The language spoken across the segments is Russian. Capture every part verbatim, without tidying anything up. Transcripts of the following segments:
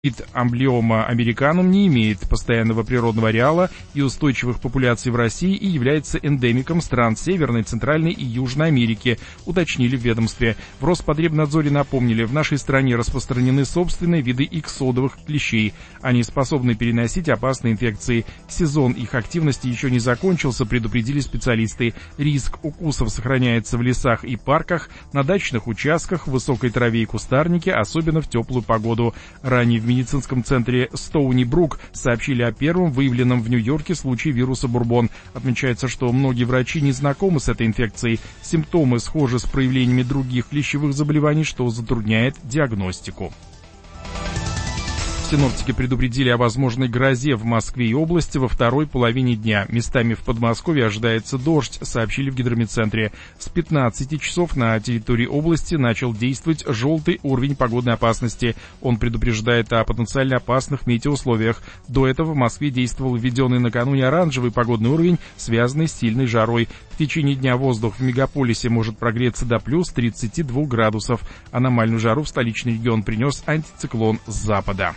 Вид Амблиома американум не имеет постоянного природного ареала и устойчивых популяций в России и является эндемиком стран Северной, Центральной и Южной Америки, уточнили в ведомстве. В Роспотребнадзоре напомнили, в нашей стране распространены собственные виды иксодовых клещей. Они способны переносить опасные инфекции. Сезон их активности еще не закончился, предупредили специалисты. Риск укусов сохраняется в лесах и парках, на дачных участках, в высокой траве и кустарнике, особенно в теплую погоду. Ранее в В медицинском центре Стоуни-Брук сообщили о первом выявленном в Нью-Йорке случае вируса бурбон. Отмечается, что многие врачи не знакомы с этой инфекцией. Симптомы схожи с проявлениями других клещевых заболеваний, что затрудняет диагностику. Синоптики предупредили о возможной грозе в Москве и области во второй половине дня. Местами в Подмосковье ожидается дождь, сообщили в гидрометцентре. С пятнадцати часов на территории области начал действовать желтый уровень погодной опасности. Он предупреждает о потенциально опасных метеоусловиях. До этого в Москве действовал введенный накануне оранжевый погодный уровень, связанный с сильной жарой. В течение дня воздух в мегаполисе может прогреться до плюс тридцати двух градусов. Аномальную жару в столичный регион принес антициклон с запада.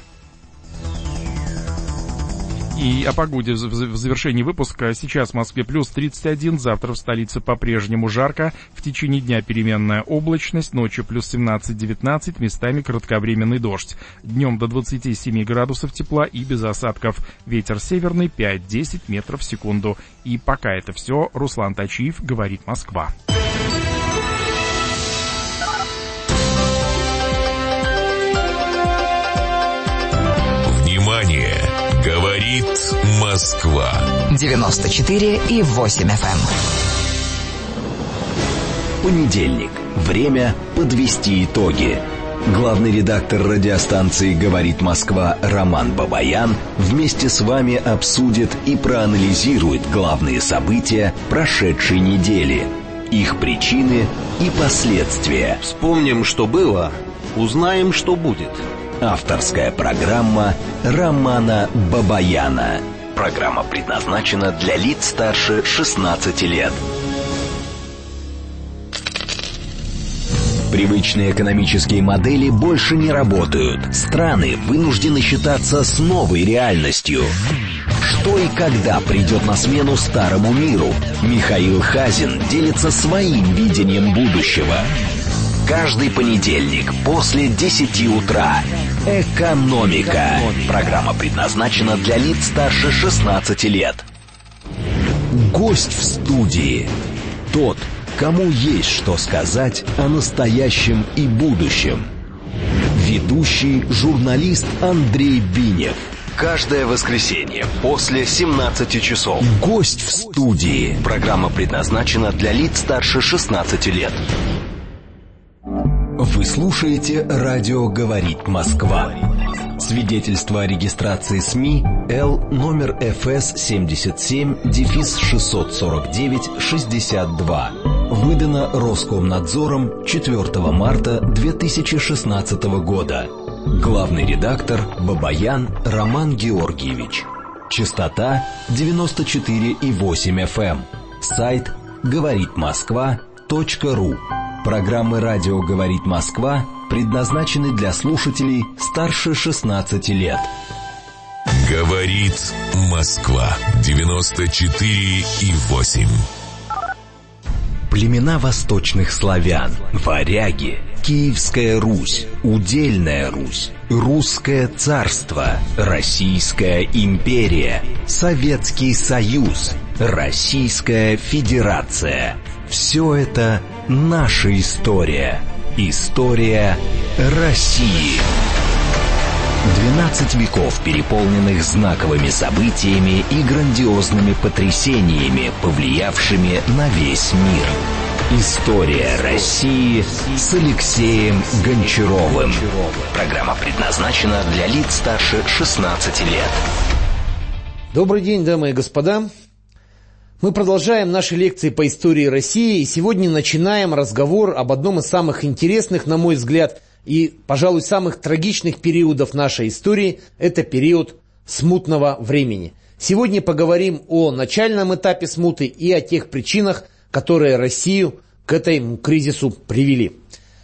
И о погоде в завершении выпуска. Сейчас в Москве плюс тридцать один, завтра в столице по-прежнему жарко, в течение дня переменная облачность, ночью плюс семнадцать-девятнадцать, местами кратковременный дождь. Днем до двадцати семи градусов тепла и без осадков. Ветер северный пять-десять метров в секунду. И пока это все. Руслан Тачиев, говорит Москва. Внимание! Говорит Москва. девяносто четыре и восемь эф эм. Понедельник. Время подвести итоги. Главный редактор радиостанции «Говорит Москва» Роман Бабаян вместе с вами обсудит и проанализирует главные события прошедшей недели, их причины и последствия. Вспомним, что было, узнаем, что будет. Авторская программа Романа Бабаяна. Программа предназначена для лиц старше шестнадцати лет. Привычные экономические модели больше не работают. Страны вынуждены считаться с новой реальностью. Что и когда придет на смену старому миру? Михаил Хазин делится своим видением будущего. Каждый понедельник после десяти утра. Экономика. Программа предназначена для лиц старше шестнадцати лет. Гость в студии. Тот, кому есть что сказать о настоящем и будущем. Ведущий журналист Андрей Бинев. Каждое воскресенье после семнадцати часов. Гость в студии. Программа предназначена для лиц старше шестнадцати лет. Вы слушаете «Радио говорит Москва». Свидетельство о регистрации СМИ Л номер эф эс семьдесят семь шестьсот сорок девять шестьдесят два. Выдано Роскомнадзором четвёртого марта две тысячи шестнадцатого года. Главный редактор Бабаян Роман Георгиевич. Частота девяносто четыре и восемь эф эм. Сайт говорит москва точка ру. Программы «Радио говорит Москва» предназначены для слушателей старше шестнадцати лет. Говорит Москва. девяносто четыре и восемь. Племена восточных славян, варяги, Киевская Русь, Удельная Русь, Русское царство, Российская империя, Советский Союз, Российская Федерация. Все это наша история. История России. двенадцать веков, переполненных знаковыми событиями и грандиозными потрясениями, повлиявшими на весь мир. История России с Алексеем Гончаровым. Программа предназначена для лиц старше шестнадцати лет. Добрый день, дамы и господа. Мы продолжаем наши лекции по истории России, и сегодня начинаем разговор об одном из самых интересных, на мой взгляд, и, пожалуй, самых трагичных периодов нашей истории – это период смутного времени. Сегодня поговорим о начальном этапе смуты и о тех причинах, которые Россию к этому кризису привели.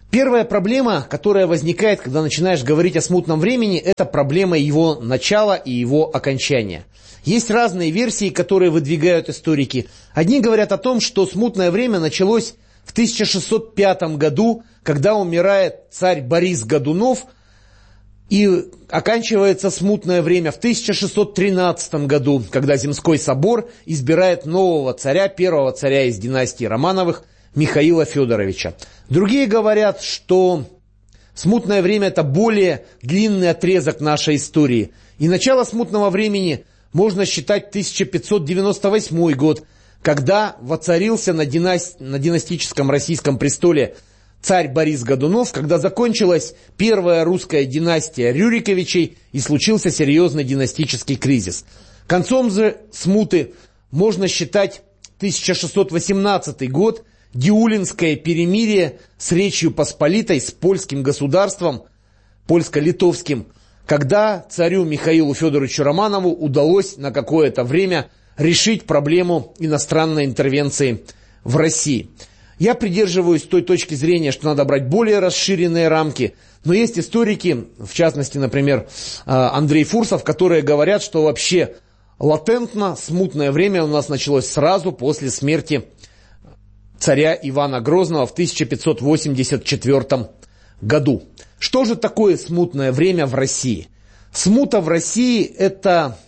Первая проблема, которая возникает, когда начинаешь говорить о смутном времени, это проблема его начала и его окончания. Есть разные версии, которые выдвигают историки. Одни говорят о том, что смутное время началось в тысяча шестьсот пятом году, когда умирает царь Борис Годунов, и оканчивается смутное время в тысяча шестьсот тринадцатом году, когда Земской собор избирает нового царя, первого царя из династии Романовых, Михаила Федоровича. Другие говорят, что смутное время – это более длинный отрезок нашей истории. И начало смутного времени можно считать тысяча пятьсот девяносто восьмой год, когда воцарился на, династ... на династическом российском престоле царь Борис Годунов, когда закончилась первая русская династия Рюриковичей и случился серьезный династический кризис. Концом же смуты можно считать тысяча шестьсот восемнадцатый год, Диулинское перемирие с Речью Посполитой, с польским государством, польско-литовским, когда царю Михаилу Федоровичу Романову удалось на какое-то время решить проблему иностранной интервенции в России. Я придерживаюсь той точки зрения, что надо брать более расширенные рамки, но есть историки, в частности, например, Андрей Фурсов, которые говорят, что вообще латентно смутное время у нас началось сразу после смерти царя Ивана Грозного в тысяча пятьсот восемьдесят четвёртом году. Что же такое смутное время в России? Смута в России – это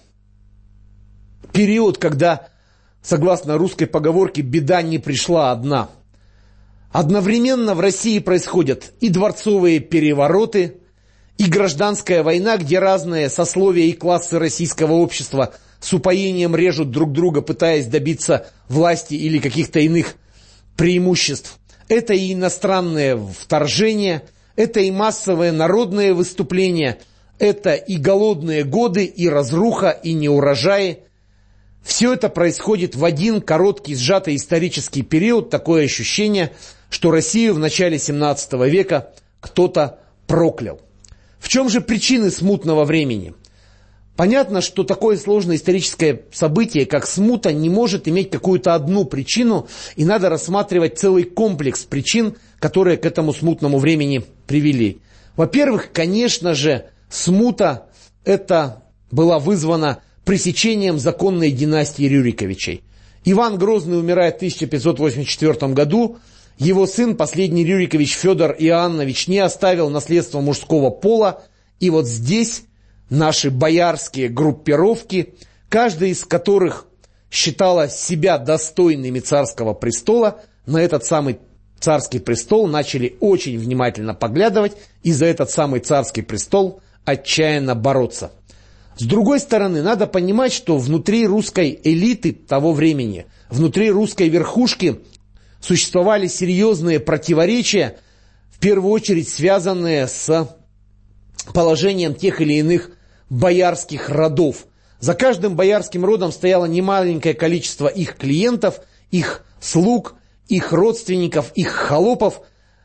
период, когда, согласно русской поговорке, беда не пришла одна. Одновременно в России происходят и дворцовые перевороты, и гражданская война, где разные сословия и классы российского общества с упоением режут друг друга, пытаясь добиться власти или каких-то иных преимуществ. Это и иностранные вторжения, это и массовые народные выступления, это и голодные годы, и разруха, и неурожаи. Все это происходит в один короткий сжатый исторический период, такое ощущение, что Россию в начале семнадцатого века кто-то проклял. В чем же причины смутного времени? Понятно, что такое сложное историческое событие, как смута, не может иметь какую-то одну причину, и надо рассматривать целый комплекс причин, которые к этому смутному времени привели. Во-первых, конечно же, смута это была вызвана пресечением законной династии Рюриковичей. Иван Грозный умирает в тысяча пятьсот восемьдесят четвёртом году, его сын, последний Рюрикович Федор Иоаннович, не оставил наследства мужского пола, и вот здесь наши боярские группировки, каждая из которых считала себя достойными царского престола, на этот самый царский престол начали очень внимательно поглядывать и за этот самый царский престол отчаянно бороться. С другой стороны, надо понимать, что внутри русской элиты того времени, внутри русской верхушки существовали серьезные противоречия, в первую очередь связанные с положением тех или иных боярских родов. За каждым боярским родом стояло немаленькое количество их клиентов, их слуг, их родственников, их холопов.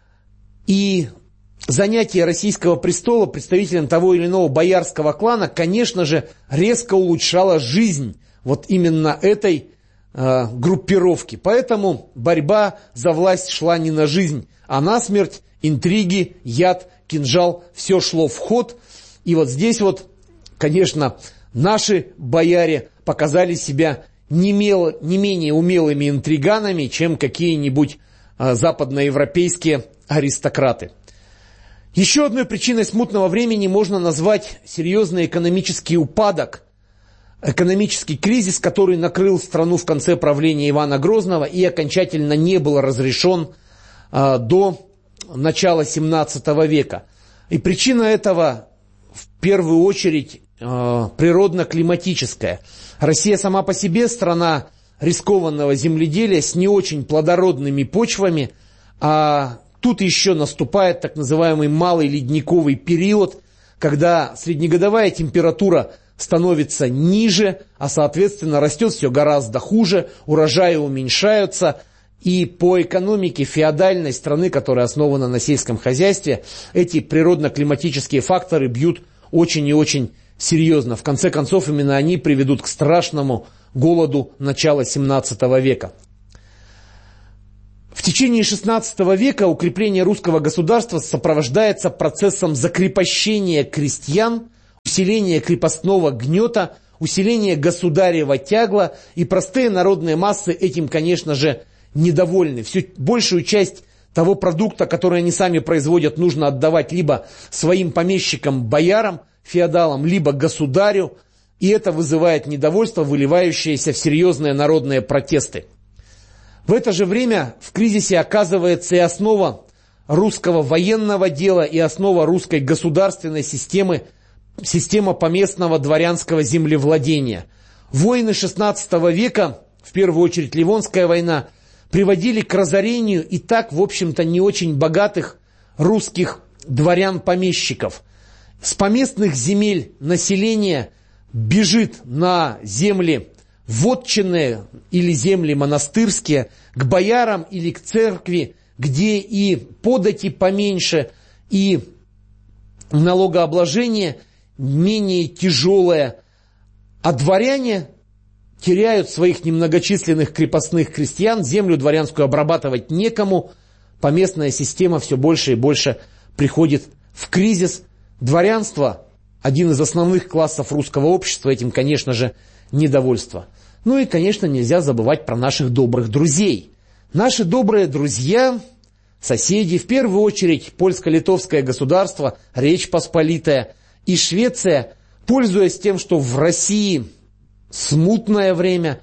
И занятие российского престола представителем того или иного боярского клана, конечно же, резко улучшало жизнь вот именно этой э, группировки. Поэтому борьба за власть шла не на жизнь, а на смерть. Интриги, яд, кинжал, все шло в ход. И вот здесь вот, конечно, наши бояре показали себя не, мел, не менее умелыми интриганами, чем какие-нибудь э, западноевропейские аристократы. Еще одной причиной смутного времени можно назвать серьезный экономический упадок, экономический кризис, который накрыл страну в конце правления Ивана Грозного и окончательно не был разрешен э, до начала семнадцатого века. И причина этого в первую очередь э, природно-климатическая. Россия сама по себе страна рискованного земледелия с не очень плодородными почвами, а тут еще наступает так называемый малый ледниковый период, когда среднегодовая температура становится ниже, а соответственно растет все гораздо хуже, урожаи уменьшаются. И по экономике феодальной страны, которая основана на сельском хозяйстве, эти природно-климатические факторы бьют очень и очень серьезно. В конце концов, именно они приведут к страшному голоду начала семнадцатого века. В течение шестнадцатого века укрепление русского государства сопровождается процессом закрепощения крестьян, усиления крепостного гнета, усиления государева тягла, и простые народные массы этим, конечно же, недовольны. Всю большую часть того продукта, который они сами производят, нужно отдавать либо своим помещикам, боярам, феодалам, либо государю, и это вызывает недовольство, выливающееся в серьезные народные протесты. В это же время в кризисе оказывается и основа русского военного дела, и основа русской государственной системы, система поместного дворянского землевладения. Войны шестнадцатого века, в первую очередь Ливонская война, приводили к разорению и так, в общем-то, не очень богатых русских дворян-помещиков. С поместных земель население бежит на земли вотчинные или земли монастырские, к боярам или к церкви, где и подати поменьше, и налогообложение менее тяжелое. А дворяне теряют своих немногочисленных крепостных крестьян, землю дворянскую обрабатывать некому, поместная система все больше и больше приходит в кризис. Дворянство, один из основных классов русского общества, этим, конечно же, недовольство. Ну и, конечно, нельзя забывать про наших добрых друзей. Наши добрые друзья, соседи, в первую очередь польско-литовское государство, Речь Посполитая и Швеция, пользуясь тем, что в России смутное время,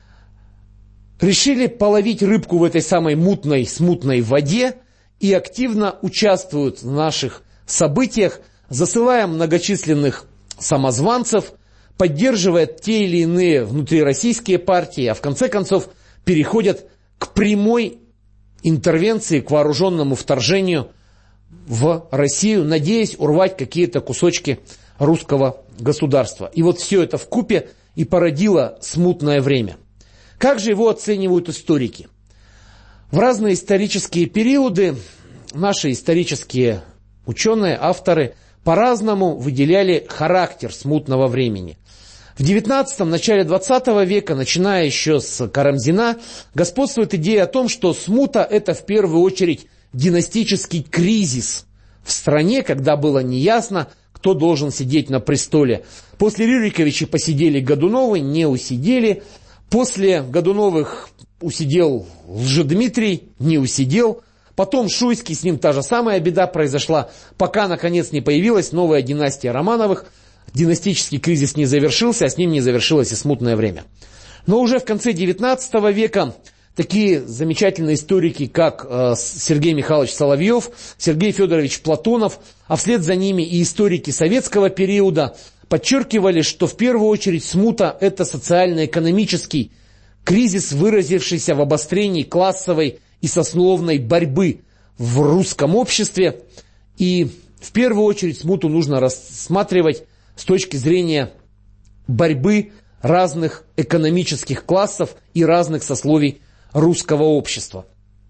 решили половить рыбку в этой самой мутной, смутной воде и активно участвуют в наших событиях, засылая многочисленных самозванцев, поддерживая те или иные внутрироссийские партии, а в конце концов переходят к прямой интервенции, к вооруженному вторжению в Россию, надеясь урвать какие-то кусочки русского государства. И вот все это вкупе и породило смутное время. Как же его оценивают историки? В разные исторические периоды наши исторические ученые, авторы по-разному выделяли характер смутного времени. В девятнадцатом, начале двадцатого века, начиная еще с Карамзина, господствует идея о том, что смута – это в первую очередь династический кризис в стране, когда было неясно, кто должен сидеть на престоле. После Рюриковича посидели Годуновы, не усидели. После Годуновых усидел Лжедмитрий, не усидел. Потом Шуйский, с ним та же самая беда произошла, пока, наконец, не появилась новая династия Романовых. Династический кризис не завершился, а с ним не завершилось и смутное время. Но уже в конце девятнадцатого века такие замечательные историки, как э, Сергей Михайлович Соловьев, Сергей Федорович Платонов, а вслед за ними и историки советского периода, подчеркивали, что в первую очередь смута – это социально-экономический кризис, выразившийся в обострении классовой и сословной борьбы в русском обществе. И в первую очередь смуту нужно рассматривать с точки зрения борьбы разных экономических классов и разных сословий русского общества.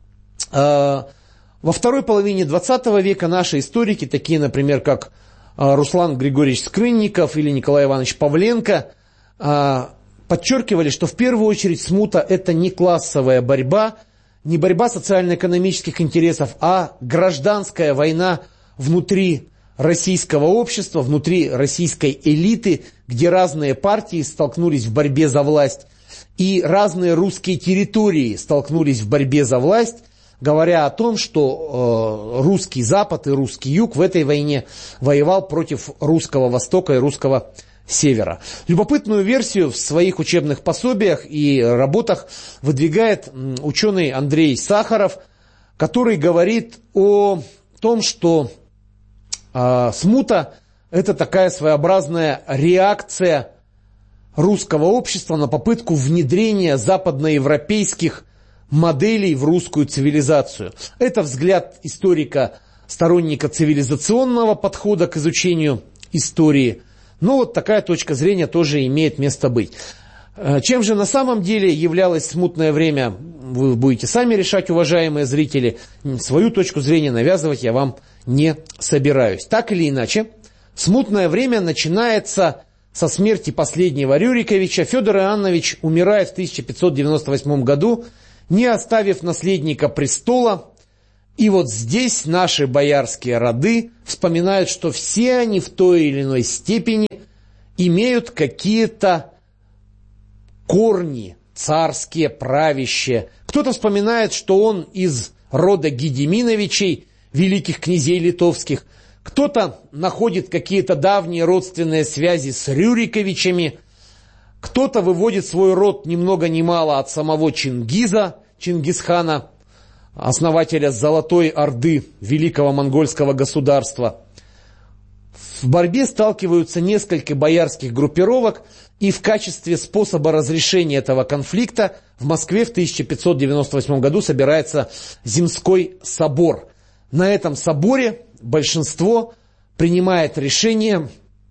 Во второй половине двадцатого века наши историки, такие, например, как Руслан Григорьевич Скрынников или Николай Иванович Павленко, подчеркивали, что в первую очередь смута – это не классовая борьба, не борьба социально-экономических интересов, а гражданская война внутри российского общества, внутри российской элиты, где разные партии столкнулись в борьбе за власть, и разные русские территории столкнулись в борьбе за власть, говоря о том, что э, русский Запад и русский Юг в этой войне воевал против русского Востока и русского Севера. Любопытную версию в своих учебных пособиях и работах выдвигает ученый Андрей Сахаров, который говорит о том, что э, смута – это такая своеобразная реакция русского общества на попытку внедрения западноевропейских моделей в русскую цивилизацию. Это взгляд историка, сторонника цивилизационного подхода к изучению истории. Но вот такая точка зрения тоже имеет место быть. Чем же на самом деле являлось смутное время, вы будете сами решать, уважаемые зрители. Свою точку зрения навязывать я вам не собираюсь. Так или иначе, смутное время начинается со смерти последнего Рюриковича. Федор Иоаннович умирает в тысяча пятьсот девяносто восьмом году, не оставив наследника престола. И вот здесь наши боярские роды вспоминают, что все они в той или иной степени имеют какие-то корни царские, правящие. Кто-то вспоминает, что он из рода Гедеминовичей, великих князей литовских. Кто-то находит какие-то давние родственные связи с Рюриковичами. Кто-то выводит свой род ни много ни мало от самого Чингиза, Чингисхана, основателя Золотой Орды, великого монгольского государства. В борьбе сталкиваются несколько боярских группировок, и в качестве способа разрешения этого конфликта в Москве в тысяча пятьсот девяносто восьмом году собирается Земской собор. На этом соборе большинство принимает решение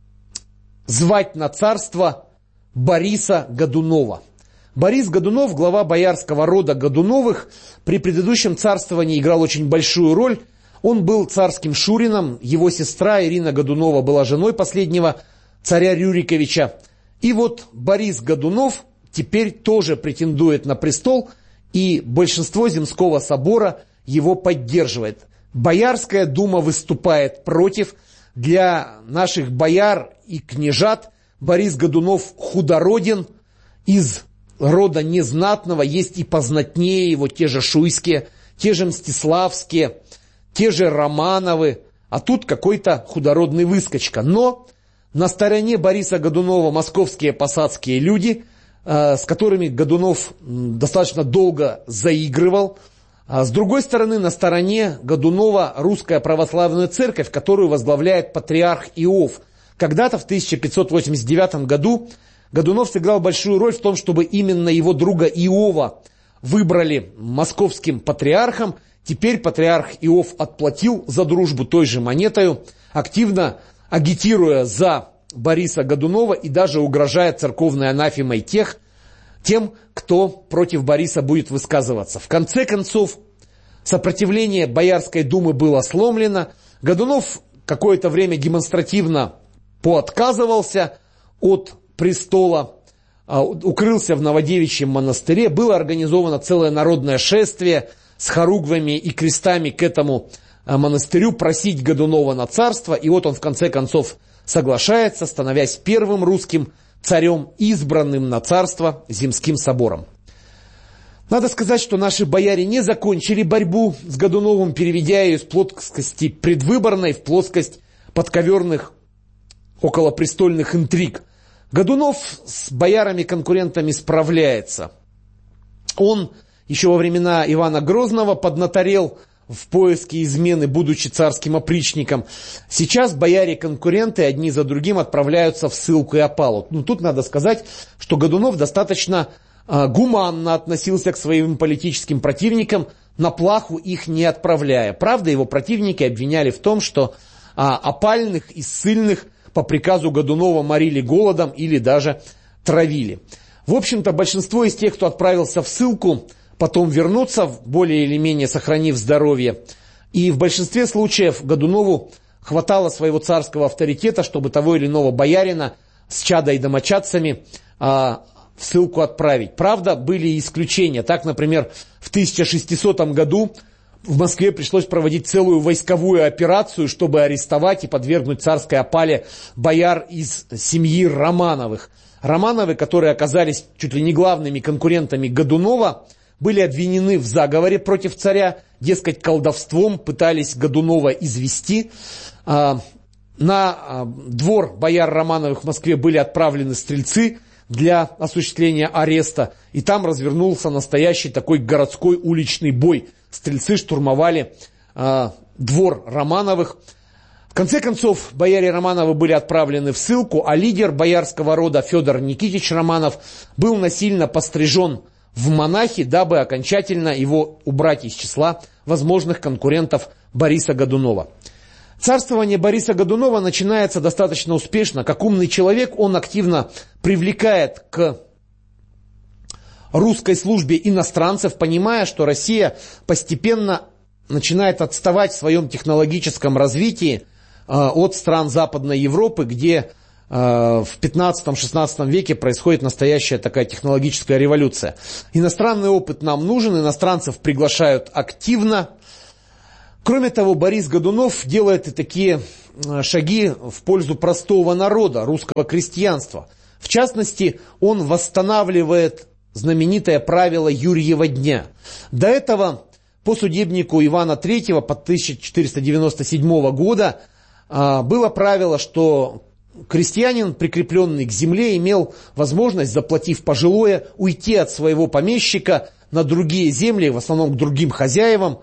звать на царство Бориса Годунова. Борис Годунов, глава боярского рода Годуновых, при предыдущем царствовании играл очень большую роль. Он был царским шурином, его сестра Ирина Годунова была женой последнего царя Рюриковича. И вот Борис Годунов теперь тоже претендует на престол, и большинство Земского собора его поддерживает. Боярская дума выступает против. Для наших бояр и княжат Борис Годунов худороден, из рода незнатного, есть и познатнее его, те же Шуйские, те же Мстиславские, те же Романовы, а тут какой-то худородный выскочка. Но на стороне Бориса Годунова московские посадские люди, э, с которыми Годунов достаточно долго заигрывал. А с другой стороны, на стороне Годунова Русская Православная Церковь, которую возглавляет патриарх Иов. Когда-то в тысяча пятьсот восемьдесят девятом году Годунов сыграл большую роль в том, чтобы именно его друга Иова выбрали московским патриархом. Теперь патриарх Иов отплатил за дружбу той же монетою, активно агитируя за Бориса Годунова и даже угрожая церковной анафемой тех, тем, кто против Бориса будет высказываться. В конце концов, сопротивление Боярской думы было сломлено. Годунов какое-то время демонстративно поотказывался от престола, укрылся в Новодевичьем монастыре. Было организовано целое народное шествие с хоругвами и крестами к этому монастырю просить Годунова на царство. И вот он в конце концов соглашается, становясь первым русским царем, избранным на царство Земским собором. Надо сказать, что наши бояре не закончили борьбу с Годуновым, переведя ее из плоскости предвыборной в плоскость подковерных околопрестольных интриг. Годунов с боярами-конкурентами справляется. Он еще во времена Ивана Грозного поднаторел в поиске измены, будучи царским опричником. Сейчас бояре-конкуренты одни за другим отправляются в ссылку и опалу. Но тут надо сказать, что Годунов достаточно э, гуманно относился к своим политическим противникам, на плаху их не отправляя. Правда, его противники обвиняли в том, что э, опальных и ссыльных по приказу Годунова морили голодом или даже травили. В общем-то, большинство из тех, кто отправился в ссылку, потом вернутся, более или менее сохранив здоровье. И в большинстве случаев Годунову хватало своего царского авторитета, чтобы того или иного боярина с чадой и домочадцами а, в ссылку отправить. Правда, были и исключения. Так, например, в тысяча шестисотом году в Москве пришлось проводить целую войсковую операцию, чтобы арестовать и подвергнуть царской опале бояр из семьи Романовых. Романовы, которые оказались чуть ли не главными конкурентами Годунова, были обвинены в заговоре против царя, дескать, колдовством пытались Годунова извести. На двор бояр Романовых в Москве были отправлены стрельцы для осуществления ареста, и там развернулся настоящий такой городской уличный бой. Стрельцы штурмовали двор Романовых. В конце концов, бояре Романовы были отправлены в ссылку, а лидер боярского рода Федор Никитич Романов был насильно пострижен в монахи, дабы окончательно его убрать из числа возможных конкурентов Бориса Годунова. Царствование Бориса Годунова начинается достаточно успешно. Как умный человек, он активно привлекает к русской службе иностранцев, понимая, что Россия постепенно начинает отставать в своем технологическом развитии от стран Западной Европы, где в пятнадцатом-шестнадцатом веке происходит настоящая такая технологическая революция. Иностранный опыт нам нужен, иностранцев приглашают активно. Кроме того, Борис Годунов делает и такие шаги в пользу простого народа, русского крестьянства. В частности, он восстанавливает знаменитое правило Юрьева дня. До этого по судебнику Ивана Третьего по тысяча четыреста девяносто седьмого года было правило, что крестьянин, прикрепленный к земле, имел возможность, заплатив пожилое, уйти от своего помещика на другие земли, в основном к другим хозяевам,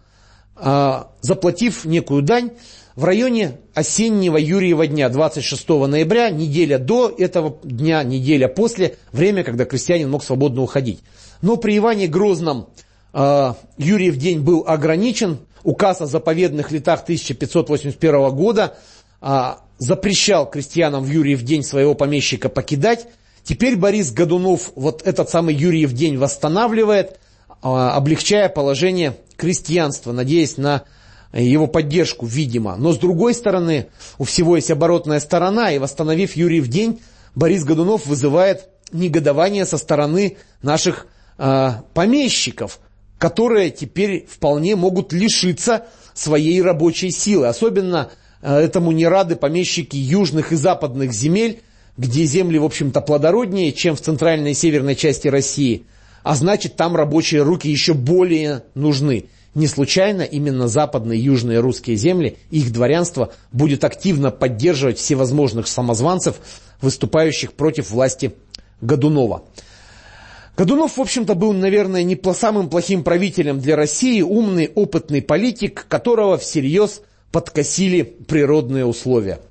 заплатив некую дань в районе осеннего Юрьева дня, двадцать шестого ноября, неделя до этого дня, неделя после, время, когда крестьянин мог свободно уходить. Но при Иване Грозном э, Юрьев день был ограничен. Указ о заповедных летах тысяча пятьсот восемьдесят первого года э, запрещал крестьянам в Юрьев день своего помещика покидать. Теперь Борис Годунов вот этот самый Юрьев день восстанавливает, э, облегчая положение крестьянства, надеясь на его поддержку, видимо. Но с другой стороны, у всего есть оборотная сторона, и восстановив Юрьев день, Борис Годунов вызывает негодование со стороны наших э, помещиков, которые теперь вполне могут лишиться своей рабочей силы. Особенно э, этому не рады помещики южных и западных земель, где земли, в общем-то, плодороднее, чем в центральной и северной части России. А значит, там рабочие руки еще более нужны. Не случайно именно западные и южные русские земли, их дворянство будет активно поддерживать всевозможных самозванцев, выступающих против власти Годунова. Годунов, в общем-то, был, наверное, не самым плохим правителем для России, умный, опытный политик, которого всерьез подкосили природные условия.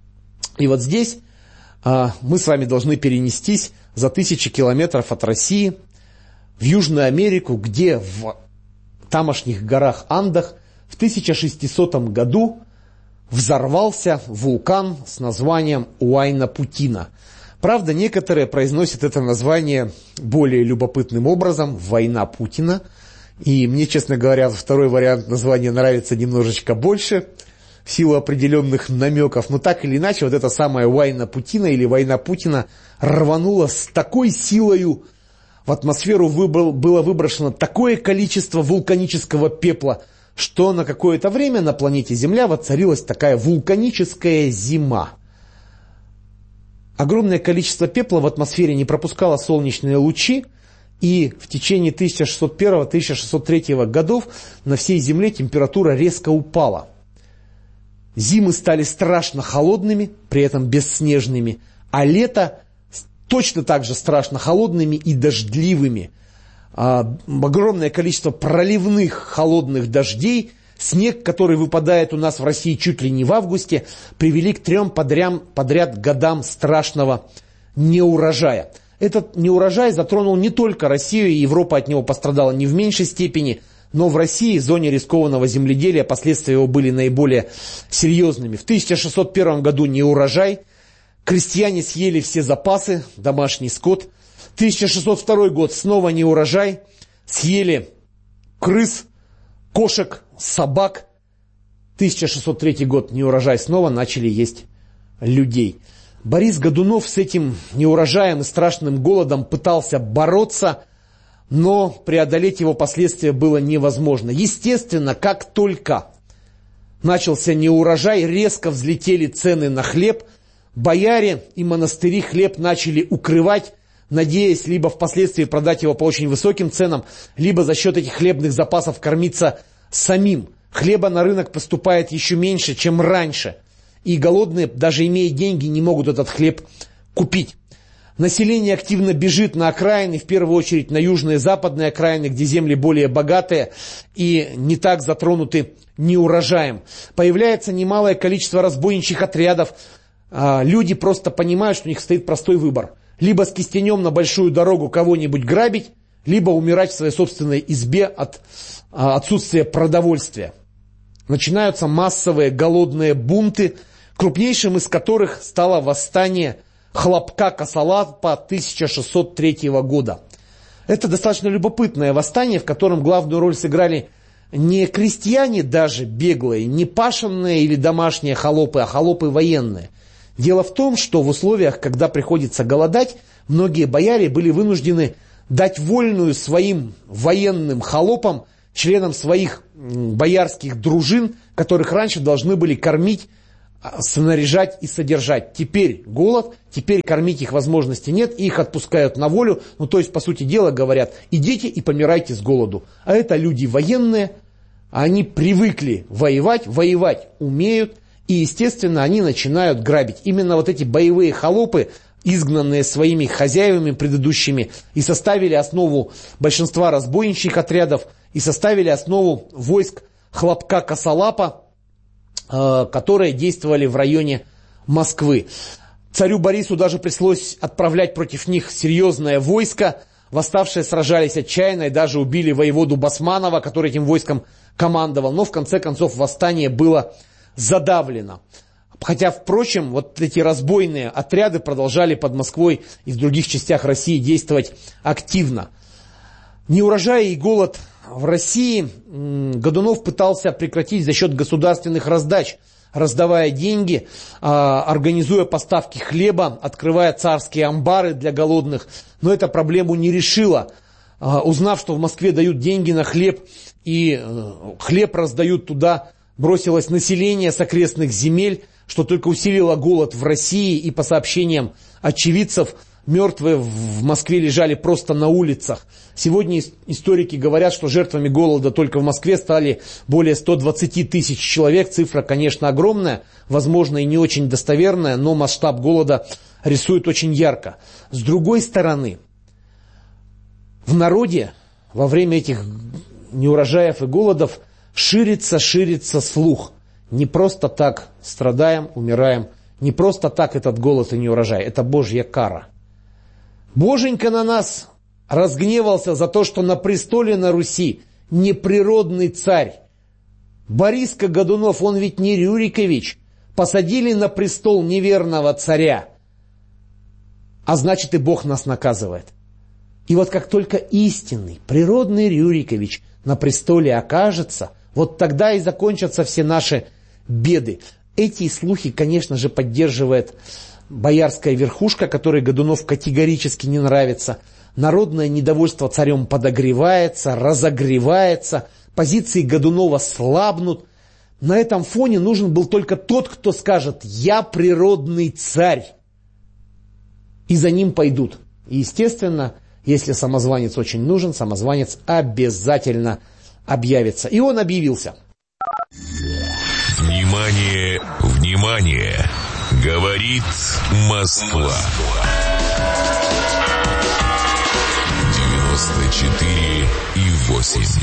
И вот здесь а, мы с вами должны перенестись за тысячи километров от России в Южную Америку, где в тамошних горах Андах в тысяча шестисотом году взорвался вулкан с названием Уайна-Путина. Правда, некоторые произносят это название более любопытным образом — «Война Путина». И мне, честно говоря, второй вариант названия нравится немножечко больше, в силу определенных намеков. Но так или иначе, вот эта самая Уайна-Путина или «Война Путина» рванула с такой силою. В атмосферу выбор, было выброшено такое количество вулканического пепла, что на какое-то время на планете Земля воцарилась такая вулканическая зима. Огромное количество пепла в атмосфере не пропускало солнечные лучи, и в течение тысяча шестьсот первого — тысяча шестьсот третьего годов на всей Земле температура резко упала. Зимы стали страшно холодными, при этом бесснежными, а лето точно так же страшно холодными и дождливыми. А, огромное количество проливных холодных дождей, снег, который выпадает у нас в России чуть ли не в августе, привели к трем подряд, подряд годам страшного неурожая. Этот неурожай затронул не только Россию, и Европа от него пострадала не в меньшей степени, но в России, в зоне рискованного земледелия, последствия его были наиболее серьезными. В тысяча шестьсот первом году неурожай, крестьяне съели все запасы, домашний скот. тысяча шестьсот второй год, снова неурожай, съели крыс, кошек, собак. тысяча шестьсот третий год, неурожай, снова начали есть людей. Борис Годунов с этим неурожаем и страшным голодом пытался бороться, но преодолеть его последствия было невозможно. Естественно, как только начался неурожай, резко взлетели цены на хлеб. Бояре и монастыри хлеб начали укрывать, надеясь либо впоследствии продать его по очень высоким ценам, либо за счет этих хлебных запасов кормиться самим. Хлеба на рынок поступает еще меньше, чем раньше, и голодные, даже имея деньги, не могут этот хлеб купить. Население активно бежит на окраины, в первую очередь на южные и западные окраины, где земли более богатые и не так затронуты неурожаем. Появляется немалое количество разбойничьих отрядов. Люди просто понимают, что у них стоит простой выбор. Либо с кистенем на большую дорогу кого-нибудь грабить, либо умирать в своей собственной избе от отсутствия продовольствия. Начинаются массовые голодные бунты, крупнейшим из которых стало восстание Хлопка Косолапа тысяча шестьсот третьего года. Это достаточно любопытное восстание, в котором главную роль сыграли не крестьяне даже беглые, не пашенные или домашние холопы, а холопы военные. Дело в том, что в условиях, когда приходится голодать, многие бояре были вынуждены дать вольную своим военным холопам, членам своих боярских дружин, которых раньше должны были кормить, снаряжать и содержать. Теперь голод, теперь кормить их возможности нет, и их отпускают на волю. Ну, то есть, по сути дела, говорят, идите и помирайте с голоду. А это люди военные, они привыкли воевать, воевать умеют, и, естественно, они начинают грабить. Именно вот эти боевые холопы, изгнанные своими хозяевами предыдущими, и составили основу большинства разбойничьих отрядов, и составили основу войск Хлопка Косолапа, которые действовали в районе Москвы. Царю Борису даже пришлось отправлять против них серьезное войско. Восставшие сражались отчаянно и даже убили воеводу Басманова, который этим войском командовал. Но в конце концов восстание было задавлено. Хотя, впрочем, вот эти разбойные отряды продолжали под Москвой и в других частях России действовать активно. Неурожаи и голод в России Годунов пытался прекратить за счет государственных раздач, раздавая деньги, организуя поставки хлеба, открывая царские амбары для голодных. Но эта проблему не решила. Узнав, что в Москве дают деньги на хлеб и хлеб раздают туда, бросилось население с окрестных земель, что только усилило голод в России. И по сообщениям очевидцев, мертвые в Москве лежали просто на улицах. Сегодня историки говорят, что жертвами голода только в Москве стали более ста двадцати тысяч человек. Цифра, конечно, огромная, возможно, и не очень достоверная, но масштаб голода рисует очень ярко. С другой стороны, в народе во время этих неурожаев и голодов ширится, ширится слух. Не просто так страдаем, умираем, не просто так этот голод и неурожай, это Божья кара. Боженька на нас разгневался за то, что на престоле на Руси неприродный царь. Борис-ка Годунов, он ведь не Рюрикович. Посадили на престол неверного царя. А значит, и Бог нас наказывает. И вот как только истинный, природный Рюрикович на престоле окажется, вот тогда и закончатся все наши беды. Эти слухи, конечно же, поддерживает боярская верхушка, которой Годунов категорически не нравится. Народное недовольство царем подогревается, разогревается, позиции Годунова слабнут. На этом фоне нужен был только тот, кто скажет: «Я природный царь», и за ним пойдут. И, естественно, если самозванец очень нужен, самозванец обязательно объявится. И он объявился. Внимание, внимание! Говорит Москва. девяносто четыре и восемь.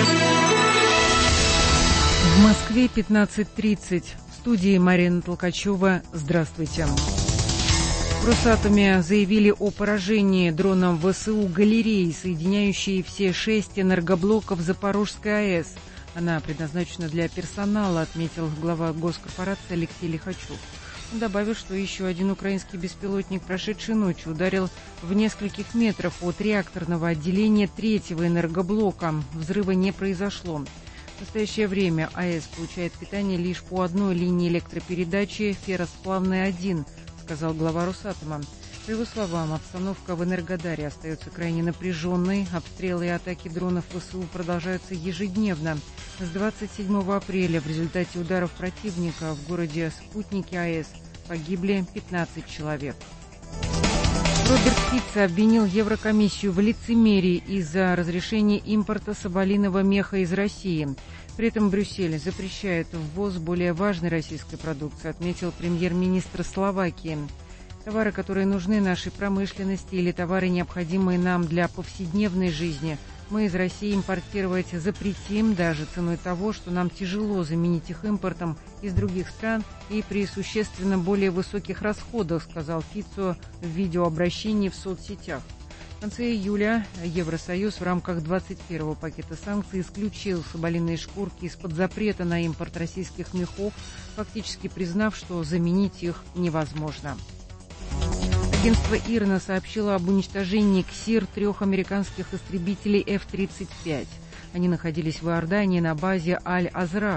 В Москве пятнадцать тридцать. В студии Марина Толкачева. Здравствуйте. В Росатоме заявили о поражении дроном ВСУ галереи, соединяющей все шесть энергоблоков Запорожской АЭС. Она предназначена для персонала, отметил глава госкорпорации Алексей Лихачев. Он добавил, что еще один украинский беспилотник прошедшей ночью ударил в нескольких метрах от реакторного отделения третьего энергоблока. Взрыва не произошло. В настоящее время АЭС получает питание лишь по одной линии электропередачи «Ферросплавная один», сказал глава Росатома. По его словам, обстановка в Энергодаре остается крайне напряженной. Обстрелы и атаки дронов ВСУ продолжаются ежедневно. С двадцать седьмого апреля в результате ударов противника в городе Спутники АЭС погибли пятнадцать человек. Роберт Фицо обвинил Еврокомиссию в лицемерии из-за разрешения импорта соболиного меха из России. При этом Брюссель запрещает ввоз более важной российской продукции, отметил премьер-министр Словакии. Товары, которые нужны нашей промышленности, или товары, необходимые нам для повседневной жизни, мы из России импортировать запретим даже ценой того, что нам тяжело заменить их импортом из других стран и при существенно более высоких расходах, сказал Фицо в видеообращении в соцсетях. В конце июля Евросоюз в рамках двадцать первого пакета санкций исключил соболиные шкурки из-под запрета на импорт российских мехов, фактически признав, что заменить их невозможно. Агентство ИРНА сообщило об уничтожении КСИР трех американских истребителей эф тридцать пять. Они находились в Иордании на базе Аль-Азрак.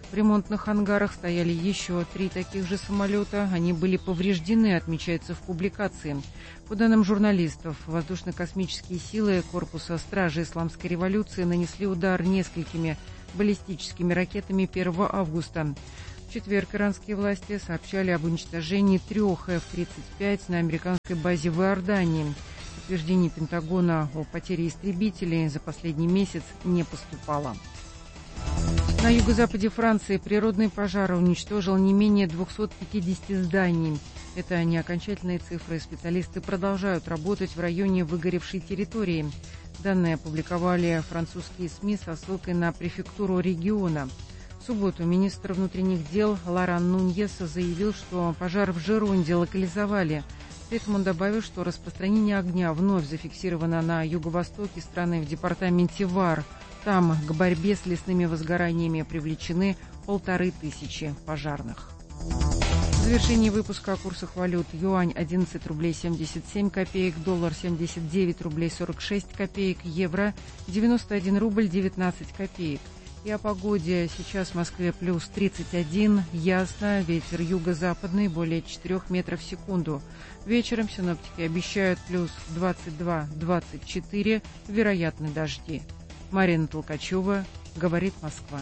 В ремонтных ангарах стояли еще три таких же самолета. Они были повреждены, отмечается в публикации. По данным журналистов, воздушно-космические силы корпуса Стражи Исламской революции нанесли удар несколькими баллистическими ракетами первого августа. В четверг иранские власти сообщали об уничтожении трех эф тридцать пять на американской базе в Иордании. Подтверждений Пентагона о потере истребителей за последний месяц не поступало. На юго-западе Франции природный пожар уничтожил не менее двухсот пятидесяти зданий. Это не окончательные цифры. Специалисты продолжают работать в районе выгоревшей территории. Данные опубликовали французские СМИ со ссылкой на префектуру региона. В субботу министр внутренних дел Лоран Нуньес заявил, что пожар в Жеронде локализовали. При этом он добавил, что распространение огня вновь зафиксировано на юго-востоке страны в департаменте Вар. Там к борьбе с лесными возгораниями привлечены полторы тысячи пожарных. В завершении выпуска о курсах валют. Юань одиннадцать рублей семьдесят семь копеек, доллар семьдесят девять рублей сорок шесть копеек, евро девяносто один рубль девятнадцать копеек. И о погоде. Сейчас в Москве плюс тридцать один, ясно, ветер юго-западный более четырёх метров в секунду. Вечером синоптики обещают плюс двадцать два - двадцать четыре, вероятны дожди. Марина Толкачева, говорит Москва.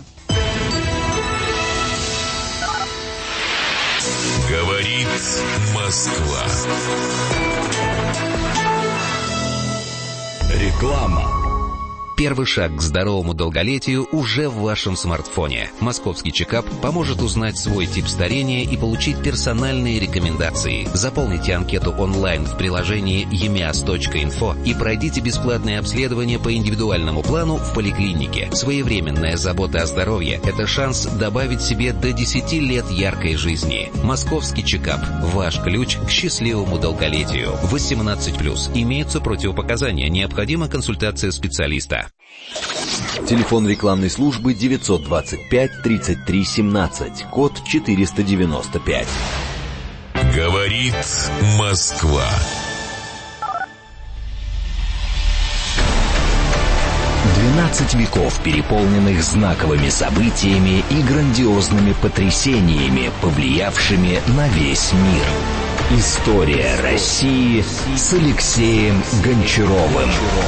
Говорит Москва. Реклама. Первый шаг к здоровому долголетию уже в вашем смартфоне. Московский чекап поможет узнать свой тип старения и получить персональные рекомендации. Заполните анкету онлайн в приложении и эм и а эс точка инфо и пройдите бесплатное обследование по индивидуальному плану в поликлинике. Своевременная забота о здоровье – это шанс добавить себе до десяти лет яркой жизни. Московский чекап – ваш ключ к счастливому долголетию. восемнадцать плюс. Имеются противопоказания. Необходима консультация специалиста. Телефон рекламной службы девятьсот двадцать пять тридцать три семнадцать, код четыреста девяносто пять. Говорит Москва. двенадцать веков, переполненных знаковыми событиями и грандиозными потрясениями, повлиявшими на весь мир. История России с Алексеем Гончаровым.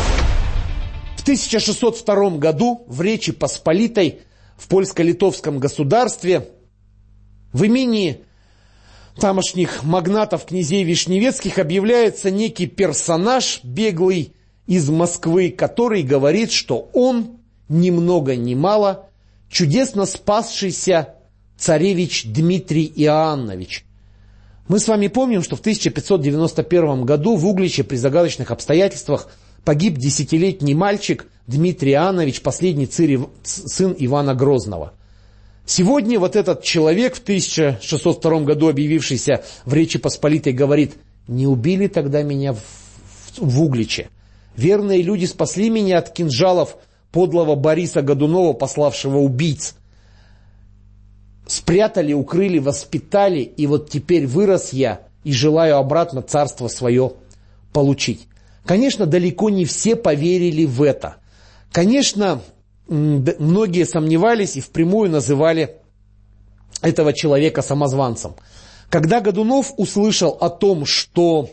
В тысяча шестьсот втором году в Речи Посполитой в польско-литовском государстве в имении тамошних магнатов князей Вишневецких объявляется некий персонаж, беглый из Москвы, который говорит, что он ни много ни мало чудесно спасшийся царевич Дмитрий Иоаннович. Мы с вами помним, что в тысяча пятьсот девяносто первом году в Угличе при загадочных обстоятельствах погиб десятилетний мальчик Дмитрий Иоаннович, последний царь, сын Ивана Грозного. Сегодня вот этот человек, в тысяча шестьсот втором году объявившийся в Речи Посполитой, говорит: не убили тогда меня в, в, в Угличе. Верные люди спасли меня от кинжалов подлого Бориса Годунова, пославшего убийц. Спрятали, укрыли, воспитали, и вот теперь вырос я и желаю обратно царство свое получить. Конечно, далеко не все поверили в это. Конечно, многие сомневались и впрямую называли этого человека самозванцем. Когда Годунов услышал о том, что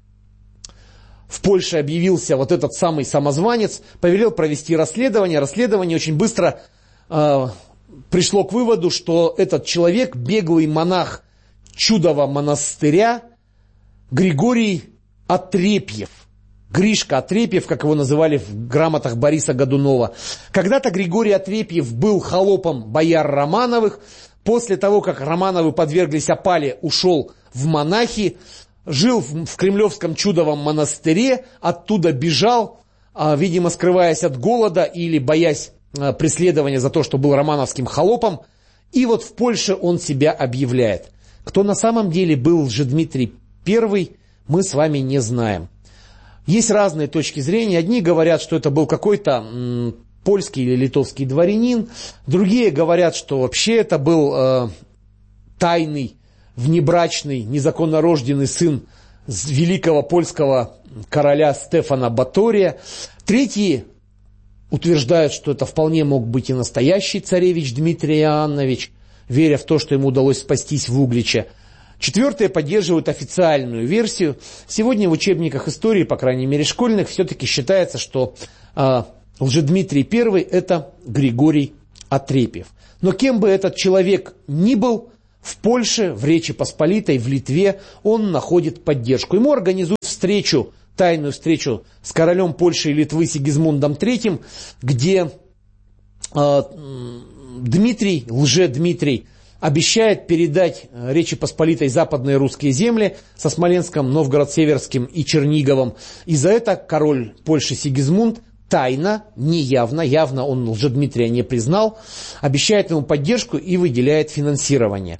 в Польше объявился вот этот самый самозванец, повелел провести расследование. Расследование очень быстро э, пришло к выводу, что этот человек, беглый монах Чудового монастыря, Григорий Отрепьев. Гришка Отрепьев, как его называли в грамотах Бориса Годунова. Когда-то Григорий Отрепьев был холопом бояр Романовых. После того, как Романовы подверглись опале, ушел в монахи, жил в, в Кремлевском Чудовом монастыре, оттуда бежал, а, видимо, скрываясь от голода или боясь а, преследования за то, что был романовским холопом. И вот в Польше он себя объявляет. Кто на самом деле был Лжедмитрий Первый, мы с вами не знаем. Есть разные точки зрения. Одни говорят, что это был какой-то м, польский или литовский дворянин. Другие говорят, что вообще это был э, тайный, внебрачный, незаконно рожденный сын великого польского короля Стефана Батория. Третьи утверждают, что это вполне мог быть и настоящий царевич Дмитрий Иоаннович. веря в то, что ему удалось спастись в Угличе. Четвертые поддерживают официальную версию. Сегодня в учебниках истории, по крайней мере школьных, все-таки считается, что э, Лжедмитрий Первый – это Григорий Отрепьев. Но кем бы этот человек ни был, в Польше, в Речи Посполитой, в Литве он находит поддержку. Ему организуют встречу, тайную встречу с королем Польши и Литвы Сигизмундом Третьим, где э, Дмитрий, Лжедмитрий, обещает передать Речи Посполитой западные русские земли со Смоленском, Новгород-Северским и Черниговым. И за это король Польши Сигизмунд тайно, неявно, явно он Лжедмитрия не признал, обещает ему поддержку и выделяет финансирование.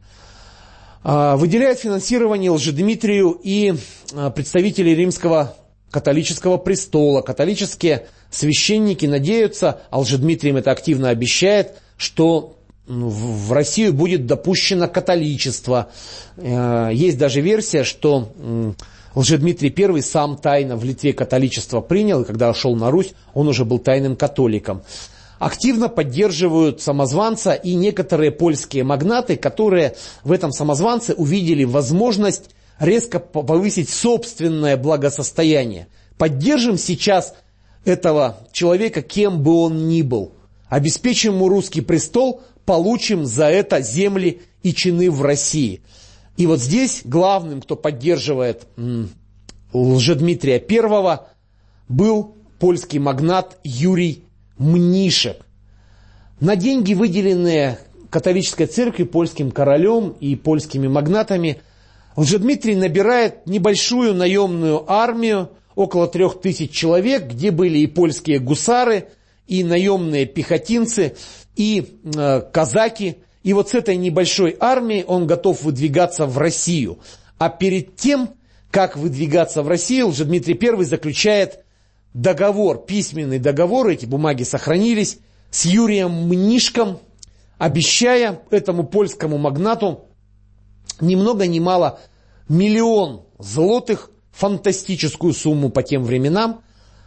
Выделяет финансирование Лжедмитрию и представители римского католического престола. Католические священники надеются, а Лжедмитрий им это активно обещает, что в Россию будет допущено католичество. Есть даже версия, что Лжедмитрий Первый сам тайно в Литве католичество принял, и когда шел на Русь, он уже был тайным католиком. Активно поддерживают самозванца и некоторые польские магнаты, которые в этом самозванце увидели возможность резко повысить собственное благосостояние. Поддержим сейчас этого человека, кем бы он ни был. Обеспечим ему русский престол, получим за это земли и чины в России. И вот здесь главным, кто поддерживает м, Лжедмитрия Первого, был польский магнат Юрий Мнишек. На деньги, выделенные католической церковью, польским королем и польскими магнатами, Лжедмитрий набирает небольшую наемную армию, около трех тысяч человек, где были и польские гусары, и наемные пехотинцы, и э, казаки. И вот с этой небольшой армией он готов выдвигаться в Россию. А перед тем, как выдвигаться в Россию, Лжедмитрий Первый заключает договор, письменный договор, эти бумаги сохранились, с Юрием Мнишком, обещая этому польскому магнату ни много ни мало миллион злотых, фантастическую сумму по тем временам,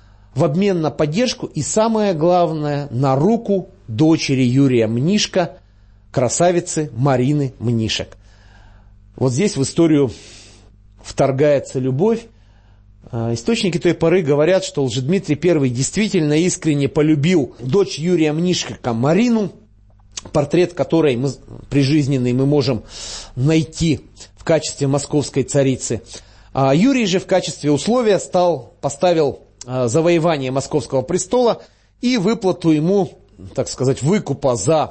в обмен на поддержку и, самое главное, на руку дочери Юрия Мнишка, красавицы Марины Мнишек. Вот здесь в историю вторгается любовь. Источники той поры говорят, что Лжедмитрий Первый действительно искренне полюбил дочь Юрия Мнишка Марину, портрет которой мы, прижизненный мы можем найти в качестве московской царицы. А Юрий же в качестве условия стал, поставил завоевание московского престола и выплату ему, так сказать, выкупа за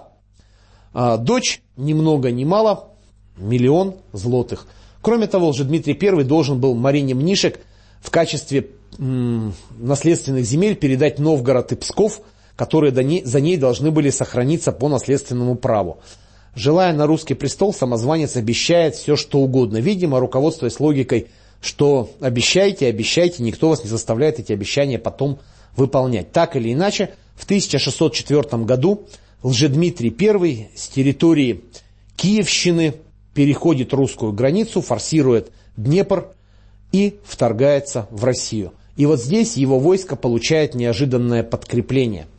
а, дочь, ни много ни мало, миллион злотых. Кроме того, Лжедмитрий Первый должен был Марине Мнишек в качестве м, наследственных земель передать Новгород и Псков, которые до ней, за ней должны были сохраниться по наследственному праву. Желая на русский престол, самозванец обещает все, что угодно. Видимо, руководствуясь логикой, что обещайте, обещайте, никто вас не заставляет эти обещания потом выполнять. Так или иначе, в тысяча шестьсот четвёртом году Лжедмитрий Первый с территории Киевщины переходит русскую границу, форсирует Днепр и вторгается в Россию. И вот здесь его войско получает неожиданное подкрепление.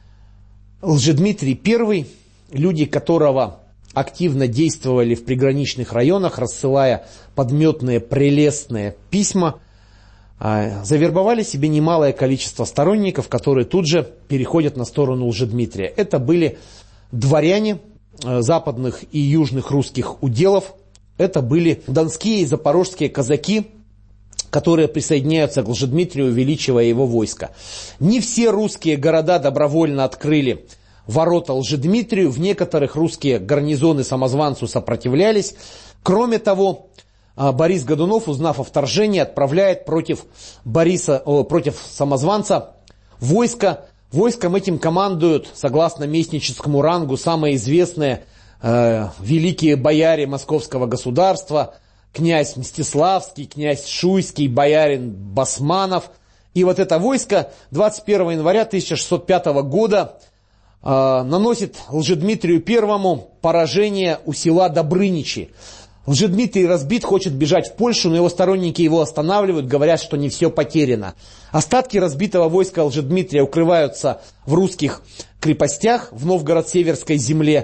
Лжедмитрий Первый, люди которого активно действовали в приграничных районах, рассылая подметные прелестные письма, завербовали себе немалое количество сторонников, которые тут же переходят на сторону Лжедмитрия. Это были дворяне западных и южных русских уделов, это были донские и запорожские казаки, которые присоединяются к Лжедмитрию, увеличивая его войско. Не все русские города добровольно открыли ворота Лжедмитрию, в некоторых русские гарнизоны самозванцу сопротивлялись. Кроме того, Борис Годунов, узнав о вторжении, отправляет против, Бориса, о, против самозванца войско. Войском этим командуют, согласно местническому рангу, самые известные э, великие бояре московского государства, князь Мстиславский, князь Шуйский, боярин Басманов. И вот это войско двадцать первого января тысяча шестьсот пятого года э, наносит Лжедмитрию Первому поражение у села Добрыничи. Лжедмитрий разбит, хочет бежать в Польшу, но его сторонники его останавливают, говорят, что не все потеряно. Остатки разбитого войска Лжедмитрия укрываются в русских крепостях, в Новгород-Северской земле,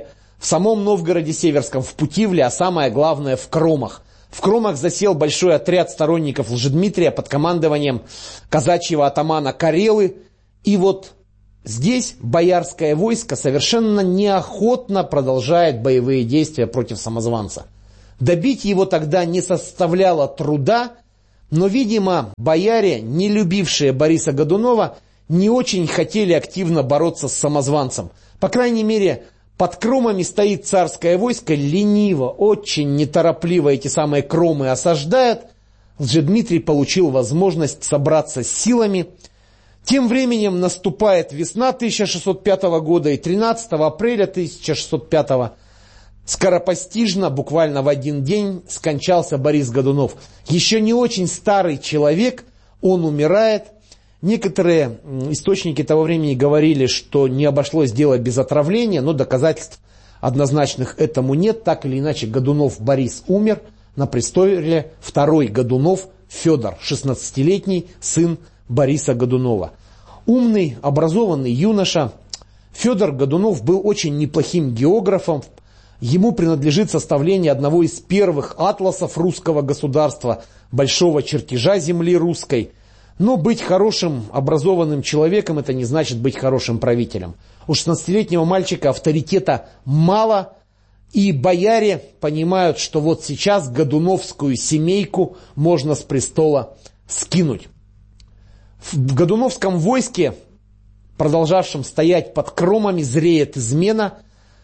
в самом Новгороде Северском, в Путивле, а самое главное в Кромах. В Кромах засел большой отряд сторонников Лжедмитрия под командованием казачьего атамана Карелы. И вот здесь боярское войско совершенно неохотно продолжает боевые действия против самозванца. Добить его тогда не составляло труда, но, видимо, бояре, не любившие Бориса Годунова, не очень хотели активно бороться с самозванцем. По крайней мере, под Кромами стоит царское войско, лениво, очень неторопливо эти самые Кромы осаждает. Лжедмитрий получил возможность собраться с силами. Тем временем наступает весна тысяча шестьсот пятого года, и тринадцатого апреля тысяча шестьсот пятого скоропостижно, буквально в один день, скончался Борис Годунов. Еще не очень старый человек, он умирает. Некоторые источники того времени говорили, что не обошлось дело без отравления, но доказательств однозначных этому нет. Так или иначе, Годунов Борис умер. На престоле второй Годунов Федор, шестнадцатилетний сын Бориса Годунова. Умный, образованный юноша. Федор Годунов был очень неплохим географом. Ему принадлежит составление одного из первых атласов русского государства, большого чертежа земли русской. Но быть хорошим, образованным человеком – это не значит быть хорошим правителем. У шестнадцатилетнего мальчика авторитета мало, и бояре понимают, что вот сейчас Годуновскую семейку можно с престола скинуть. В Годуновском войске, продолжавшем стоять под Кромами, зреет измена.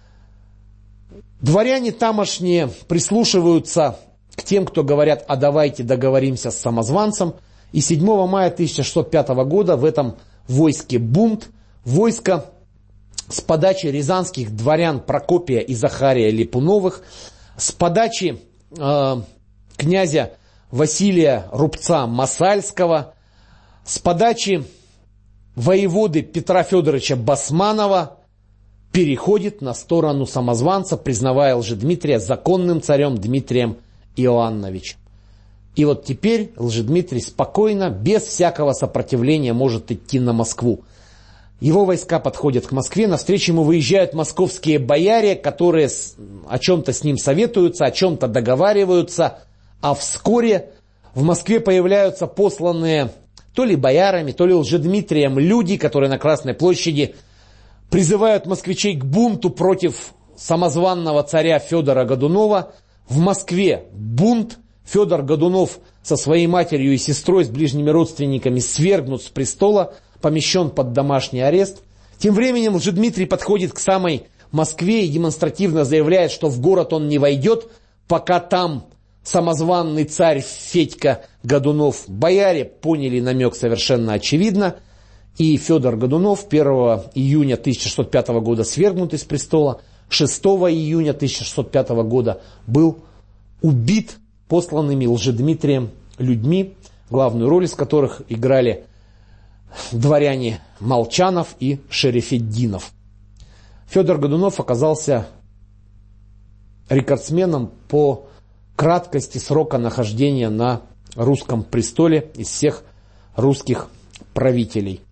Дворяне тамошние прислушиваются к тем, кто говорят: а давайте договоримся с самозванцем. И седьмого мая тысяча шестьсот пятого года в этом войске бунт. Войско с подачи рязанских дворян Прокопия и Захария Липуновых, с подачи э, князя Василия Рубца Масальского, с подачи воеводы Петра Федоровича Басманова переходит на сторону самозванца, признавая Лжедмитрия законным царем Дмитрием Иоанновичем. И вот теперь Лжедмитрий спокойно, без всякого сопротивления, может идти на Москву. Его войска подходят к Москве, навстречу ему выезжают московские бояре, которые о чем-то с ним советуются, о чем-то договариваются, а вскоре в Москве появляются посланные то ли боярами, то ли Лжедмитрием люди, которые на Красной площади призывают москвичей к бунту против самозванного царя Федора Годунова. В Москве бунт. Федор Годунов со своей матерью и сестрой, с ближними родственниками, свергнут с престола, помещен под домашний арест. Тем временем Лжедмитрий подходит к самой Москве и демонстративно заявляет, что в город он не войдет, пока там самозванный царь Федька Годунов. Бояре поняли намек совершенно очевидно, и Федор Годунов первого июня тысяча шестьсот пятого года свергнут из престола, шестого июня тысяча шестьсот пятого года был убит посланными Лжедмитрием людьми, главную роль из которых играли дворяне Молчанов и Шерефеддинов. Федор Годунов оказался рекордсменом по краткости срока нахождения на русском престоле из всех русских правителей.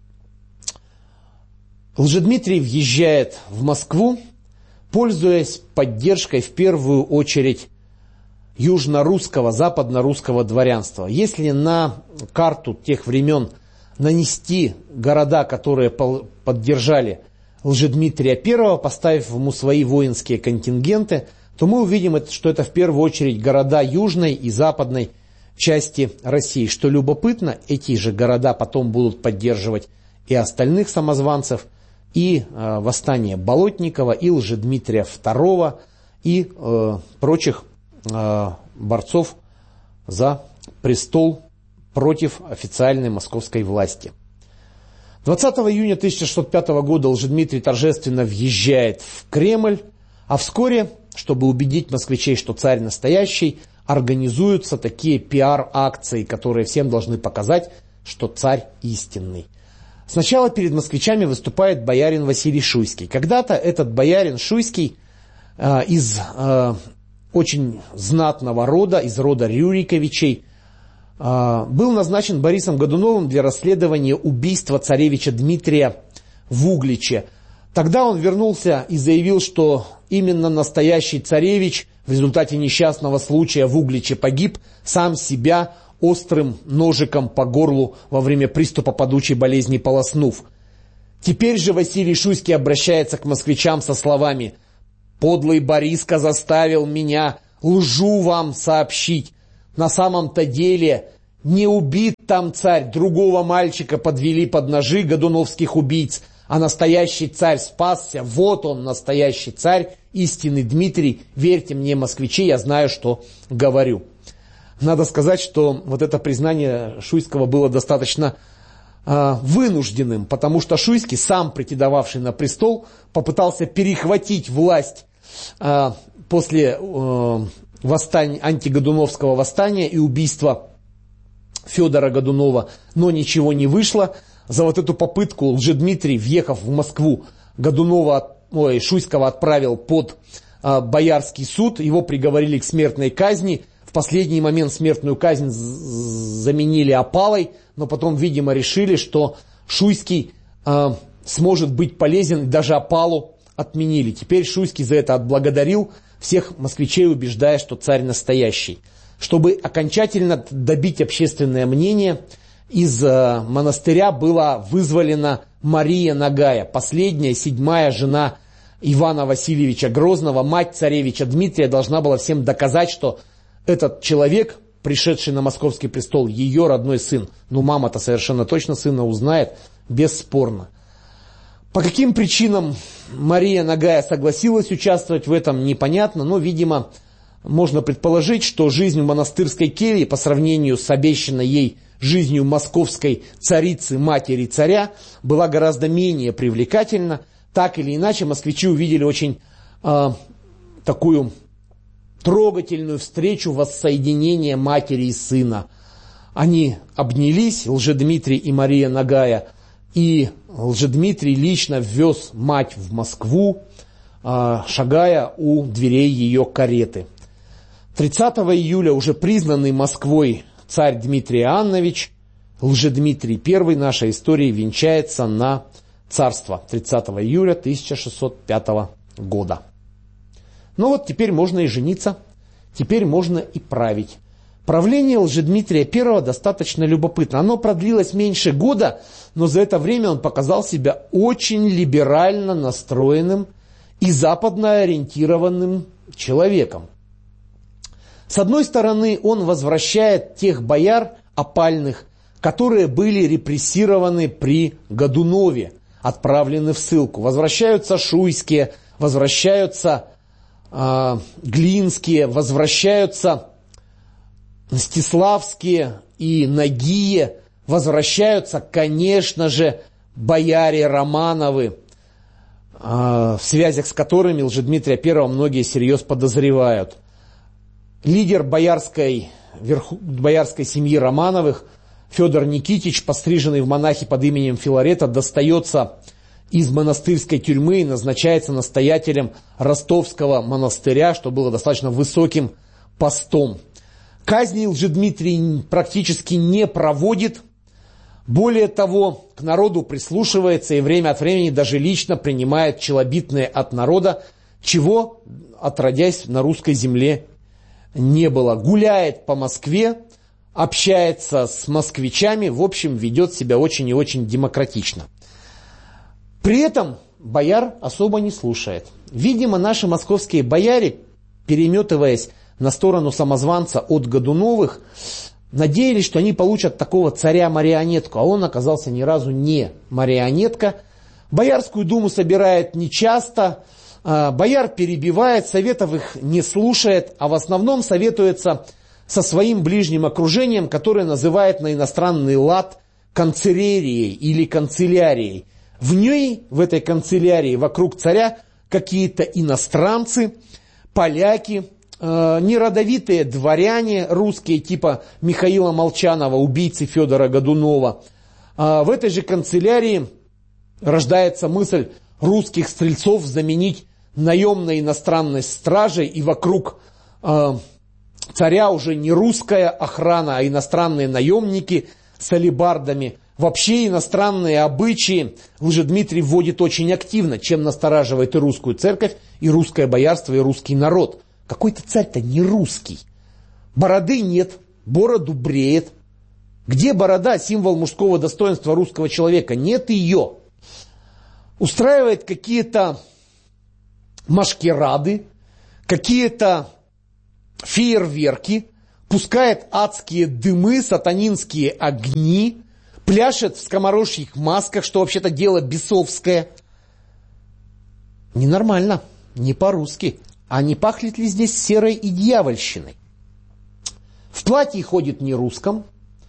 Лжедмитрий въезжает в Москву, пользуясь поддержкой в первую очередь южно-русского, западно-русского дворянства. Если на карту тех времен нанести города, которые поддержали Лжедмитрия I, поставив ему свои воинские контингенты, то мы увидим, что это в первую очередь города южной и западной части России. Что любопытно, эти же города потом будут поддерживать и остальных самозванцев, и э, восстание Болотникова, и Лжедмитрия второго, и э, прочих э, борцов за престол против официальной московской власти. двадцатого июня тысяча шестьсот пятого года Лжедмитрий торжественно въезжает в Кремль, а вскоре, чтобы убедить москвичей, что царь настоящий, организуются такие пиар-акции, которые всем должны показать, что царь истинный. Сначала перед москвичами выступает боярин Василий Шуйский. Когда-то этот боярин Шуйский э, из э, очень знатного рода, из рода Рюриковичей, э, был назначен Борисом Годуновым для расследования убийства царевича Дмитрия в Угличе. Тогда он вернулся и заявил, что именно настоящий царевич в результате несчастного случая в Угличе погиб, сам себя острым ножиком по горлу во время приступа падучей болезни полоснув. Теперь же Василий Шуйский обращается к москвичам со словами: «Подлый Бориска заставил меня лжу вам сообщить. На самом-то деле не убит там царь, другого мальчика подвели под ножи годуновских убийц, а настоящий царь спасся. Вот он, настоящий царь, истинный Дмитрий. Верьте мне, москвичи, я знаю, что говорю». Надо сказать, что вот это признание Шуйского было достаточно э, вынужденным, потому что Шуйский, сам претендовавший на престол, попытался перехватить власть э, после э, восстания, антигодуновского восстания и убийства Федора Годунова, но ничего не вышло. За вот эту попытку Лжедмитрий, въехав в Москву, Годунова, ой, Шуйского отправил под э, Боярский суд, его приговорили к смертной казни. В последний момент смертную казнь заменили опалой, но потом, видимо, решили, что Шуйский э, сможет быть полезен, и даже опалу отменили. Теперь Шуйский за это отблагодарил всех москвичей, убеждая, что царь настоящий. Чтобы окончательно добить общественное мнение, из э, монастыря была вызволена Мария Нагая, последняя, седьмая жена Ивана Васильевича Грозного, мать царевича Дмитрия, должна была всем доказать, что этот человек, пришедший на московский престол, ее родной сын. Ну, мама-то совершенно точно сына узнает, бесспорно. По каким причинам Мария Нагая согласилась участвовать в этом, непонятно, но, видимо, можно предположить, что жизнь в монастырской келье по сравнению с обещанной ей жизнью московской царицы, матери царя, была гораздо менее привлекательна. Так или иначе, москвичи увидели очень э, такую трогательную встречу воссоединения матери и сына. Они обнялись, Лжедмитрий и Мария Нагая, и Лжедмитрий лично ввез мать в Москву, шагая у дверей ее кареты. тридцатого июля уже признанный Москвой царь Дмитрий Иоаннович, Лжедмитрий I, нашей истории венчается на царство тридцатого июля тысяча шестьсот пятого года. Ну вот теперь можно и жениться, теперь можно и править. Правление Лжедмитрия I достаточно любопытно. Оно продлилось меньше года, но за это время он показал себя очень либерально настроенным и западно ориентированным человеком. С одной стороны, он возвращает тех бояр опальных, которые были репрессированы при Годунове, отправлены в ссылку. Возвращаются Шуйские, возвращаются э, Глинские, возвращаются Мстиславские и Нагие, возвращаются, конечно же, бояре Романовы, э, в связях с которыми Лжедмитрия I многие всерьез подозревают. Лидер боярской, верху, боярской семьи Романовых Федор Никитич, постриженный в монахи под именем Филарета, достается из монастырской тюрьмы и назначается настоятелем Ростовского монастыря, что было достаточно высоким постом. Казни Лжедмитрий практически не проводит. Более того, к народу прислушивается и время от времени даже лично принимает челобитные от народа, чего, отродясь, на русской земле не было. Гуляет по Москве, общается с москвичами, в общем, ведет себя очень и очень демократично. При этом бояр особо не слушает. Видимо, наши московские бояре, переметываясь на сторону самозванца от Годуновых, надеялись, что они получат такого царя-марионетку, а он оказался ни разу не марионетка. Боярскую думу собирает нечасто, бояр перебивает, советов их не слушает, а в основном советуется со своим ближним окружением, которое называет на иностранный лад канцелярией или канцелярией. В ней, в этой канцелярии, вокруг царя какие-то иностранцы, поляки, э, неродовитые дворяне русские, типа Михаила Молчанова, убийцы Федора Годунова. А в этой же канцелярии рождается мысль русских стрельцов заменить наемной иностранной стражей, и вокруг э, царя уже не русская охрана, а иностранные наемники с алебардами. Вообще иностранные обычаи Лжедмитрий вводит очень активно, чем настораживает и русскую церковь, и русское боярство, и русский народ. Какой-то царь-то не русский. Бороды нет, бороду бреет. Где борода, символ мужского достоинства русского человека? Нет ее. Устраивает какие-то машкерады, какие-то фейерверки, пускает адские дымы, сатанинские огни, пляшет в скоморожьих масках, что вообще-то дело бесовское. Ненормально, не по-русски. А не пахнет ли здесь серой и дьявольщиной? В платье ходит не русском.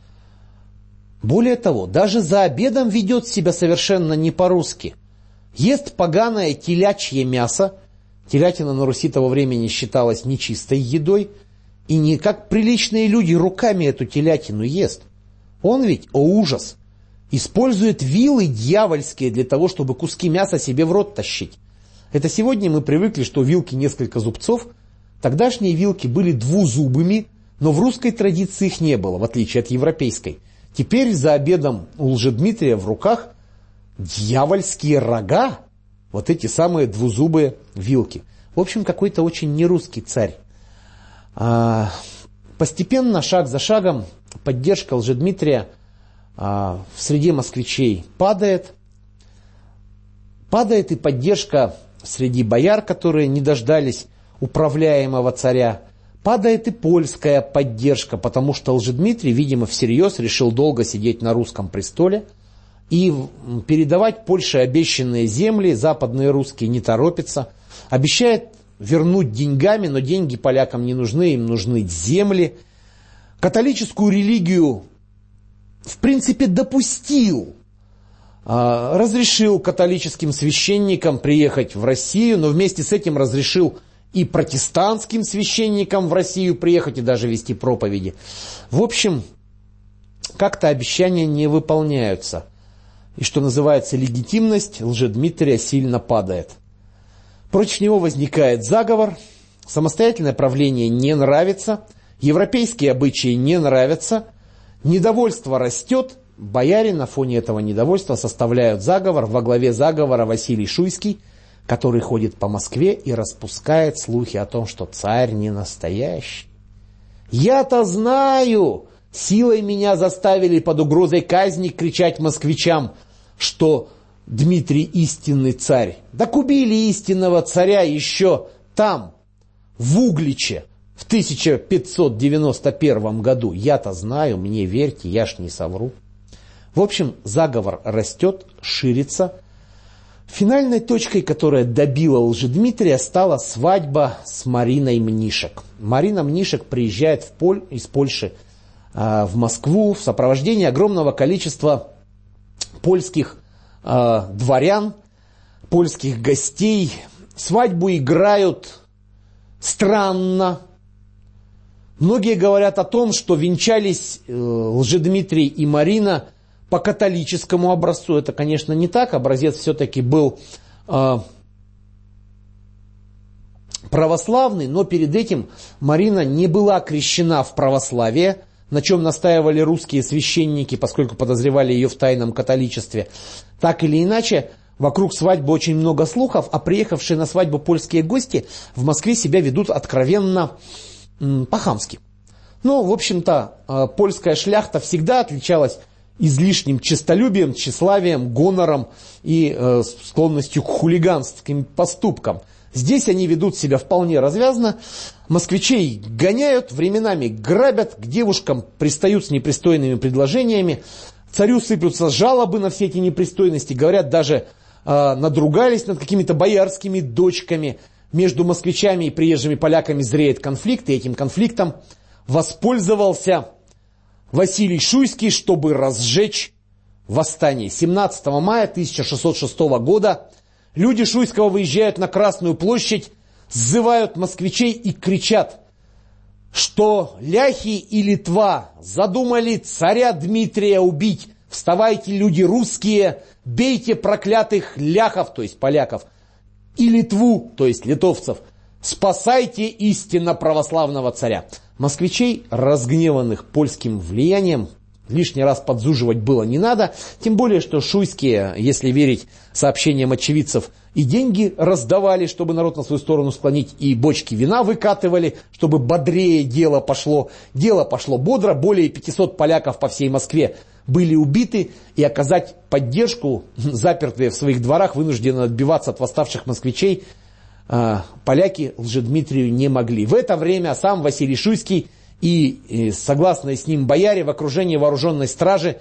Более того, даже за обедом ведет себя совершенно не по-русски. Ест поганое телячье мясо. Телятина на Руси того времени считалась нечистой едой. И не как приличные люди руками эту телятину ест. Он ведь, о ужас, использует вилы дьявольские для того, чтобы куски мяса себе в рот тащить. Это сегодня мы привыкли, что вилки несколько зубцов. Тогдашние вилки были двузубыми, но в русской традиции их не было, в отличие от европейской. Теперь за обедом у Лжедмитрия в руках дьявольские рога, вот эти самые двузубые вилки. В общем, какой-то очень нерусский царь. А, постепенно, шаг за шагом, поддержка Лжедмитрия а, в среде москвичей падает. Падает и поддержка среди бояр, которые не дождались управляемого царя. Падает и польская поддержка, потому что Лжедмитрий, видимо, всерьез решил долго сидеть на русском престоле и передавать Польше обещанные земли. Западные русские не торопятся. Обещает вернуть деньгами, но деньги полякам не нужны, им нужны земли. Католическую религию, в принципе, допустил. Разрешил католическим священникам приехать в Россию, но вместе с этим разрешил и протестантским священникам в Россию приехать и даже вести проповеди. В общем, как-то обещания не выполняются. И, что называется, легитимность Лжедмитрия сильно падает. Против него возникает заговор, самостоятельное правление не нравится, европейские обычаи не нравятся, недовольство растет, бояре на фоне этого недовольства составляют заговор, во главе заговора Василий Шуйский, который ходит по Москве и распускает слухи о том, что царь не настоящий. Я-то знаю, силой меня заставили под угрозой казни кричать москвичам, что Дмитрий истинный царь. Так убили истинного царя еще там, в Угличе, в тысяча пятьсот девяносто первом году. Я-то знаю, мне верьте, я ж не совру. В общем, заговор растет, ширится. Финальной точкой, которая добила Лжедмитрия, стала свадьба с Мариной Мнишек. Марина Мнишек приезжает в Поль, из Польши э, в Москву в сопровождении огромного количества польских э, дворян, польских гостей. Свадьбу играют странно. Многие говорят о том, что венчались э, Лжедмитрий и Марина по католическому образцу. Это, конечно, не так. Образец все-таки был э, православный, но перед этим Марина не была крещена в православие, на чем настаивали русские священники, поскольку подозревали ее в тайном католичестве. Так или иначе, вокруг свадьбы очень много слухов, а приехавшие на свадьбу польские гости в Москве себя ведут откровенно м, по-хамски. Ну, в общем-то, э, польская шляхта всегда отличалась излишним честолюбием, тщеславием, гонором и э, склонностью к хулиганским поступкам. Здесь они ведут себя вполне развязно. Москвичей гоняют, временами грабят, к девушкам пристают с непристойными предложениями. Царю сыплются жалобы на все эти непристойности. Говорят, даже э, надругались над какими-то боярскими дочками. Между москвичами и приезжими поляками зреет конфликт, и этим конфликтом воспользовался Василий Шуйский, чтобы разжечь восстание. семнадцатого мая тысяча шестьсот шестого года люди Шуйского выезжают на Красную площадь, сзывают москвичей и кричат, что ляхи и Литва задумали царя Дмитрия убить. Вставайте, люди русские, бейте проклятых ляхов, то есть поляков, и Литву, то есть литовцев. Спасайте истинно православного царя. Москвичей, разгневанных польским влиянием, лишний раз подзуживать было не надо. Тем более, что шуйские, если верить сообщениям очевидцев, и деньги раздавали, чтобы народ на свою сторону склонить, и бочки вина выкатывали, чтобы бодрее дело пошло. Дело пошло бодро, более пятисот поляков по всей Москве были убиты, и оказать поддержку, запертые в своих дворах, вынуждены отбиваться от восставших москвичей, поляки Лжедмитрию не могли. В это время сам Василий Шуйский и, согласно с ним бояре, в окружении вооруженной стражи